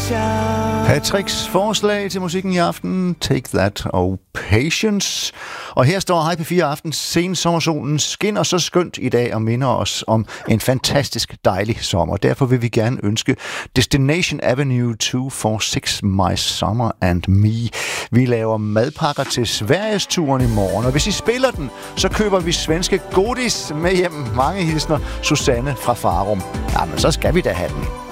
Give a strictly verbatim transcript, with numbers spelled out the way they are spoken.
Patricks forslag til musikken i aften, Take That og Patience. Og her står Hej P fire Aften. Sen sommersolen skinner så skønt i dag og minder os om en fantastisk dejlig sommer. Derfor vil vi gerne ønske Destination Avenue to four six My Summer and Me. Vi laver madpakker til Sverigesturen i morgen, og hvis I spiller den, så køber vi svenske godis med hjem. Mange hilsner, Susanne fra Farum. Jamen, så skal vi da have den.